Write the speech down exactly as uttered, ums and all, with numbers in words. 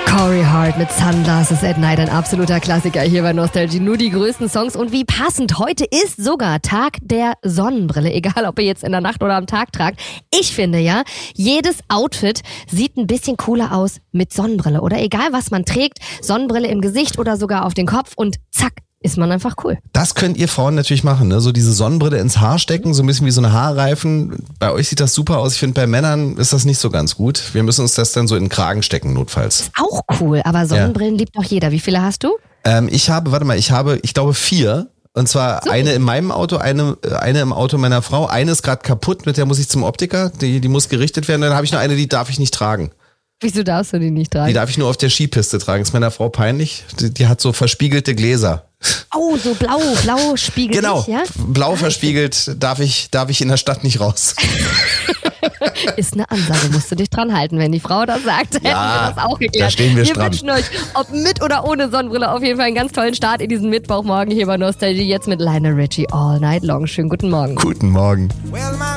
Corey Hart mit Sunglasses at Night, ein absoluter Klassiker hier bei Nostalgie. Nur die größten Songs und wie passend. Heute ist sogar Tag der Sonnenbrille, egal ob ihr jetzt in der Nacht oder am Tag tragt. Ich finde ja, jedes Outfit sieht ein bisschen cooler aus mit Sonnenbrille oder egal was man trägt, Sonnenbrille im Gesicht oder sogar auf den Kopf und zack, ist man einfach cool. Das könnt ihr Frauen natürlich machen, ne? So diese Sonnenbrille ins Haar stecken, so ein bisschen wie so eine Haarreifen. Bei euch sieht das super aus. Ich finde, bei Männern ist das nicht so ganz gut. Wir müssen uns das dann so in den Kragen stecken, notfalls. Ist auch cool, aber Sonnenbrillen ja. liebt doch jeder. Wie viele hast du? Ähm, ich habe, warte mal, ich habe, ich glaube vier. Und zwar so. eine in meinem Auto, eine, eine im Auto meiner Frau. Eine ist gerade kaputt, mit der muss ich zum Optiker. Die, die muss gerichtet werden. Dann habe ich noch eine, die darf ich nicht tragen. Wieso darfst du die nicht tragen? Die darf ich nur auf der Skipiste tragen. Das ist meiner Frau peinlich. Die, die hat so verspiegelte Gläser. Oh, so blau, blau spiegelt. Genau, ja? blau verspiegelt darf ich, darf ich in der Stadt nicht raus. Ist eine Ansage, musst du dich dran halten. Wenn die Frau das sagt, hätten ja, wir das auch geklärt. Da stehen wir, wir dran. wünschen euch, ob mit oder ohne Sonnenbrille, auf jeden Fall einen ganz tollen Start in diesen Mittwochmorgen hier bei Nostalgie. Jetzt mit Lionel Richie All Night Long. Schönen guten Morgen. Guten Morgen. Well,